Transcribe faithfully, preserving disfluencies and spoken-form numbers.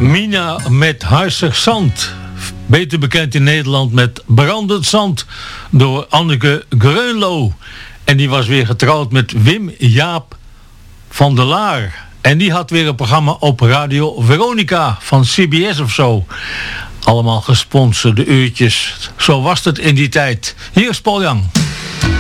Mina met Huisig Zand. Beter bekend in Nederland met Brandend Zand door Anneke Greunlo. En die was weer getrouwd met Wim Jaap van der Laar. En die had weer een programma op Radio Veronica van C B S of zo. Allemaal gesponsorde uurtjes. Zo was het in die tijd. Hier is Paul Young.